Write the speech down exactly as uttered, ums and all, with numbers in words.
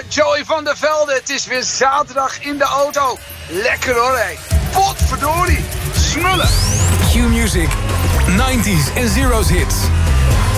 Joey van der Velde, het is weer zaterdag in de auto. Lekker hoor, hé. Potverdorie. Smullen. Q-Music. nineties en zeros hits.